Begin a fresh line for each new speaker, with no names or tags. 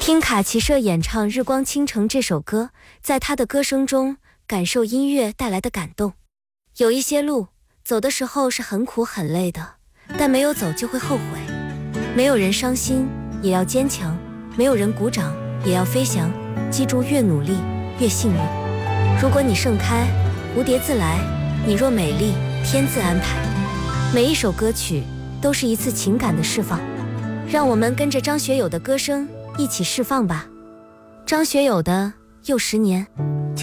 听卡奇社演唱《日光倾城》这首歌，在他的歌声中感受音乐带来的感动。有一些路走的时候是很苦很累的，但没有走就会后悔。没有人伤心也要坚强，没有人鼓掌也要飞翔。记住，越努力越幸运。如果你盛开，蝴蝶自来；你若美丽，天自安排。每一首歌曲都是一次情感的释放，让我们跟着张学友的歌声一起释放吧。张学友的《又10年》。